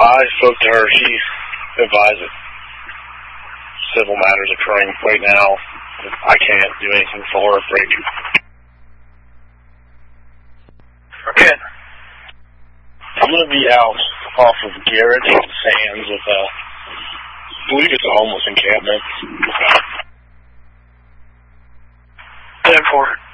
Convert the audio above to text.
I spoke to her. She advised that civil matters occurring right now. I can't do anything for her. Okay. I'm going to be out off of Garrett Sands with, I believe it's a homeless encampment. 10-4.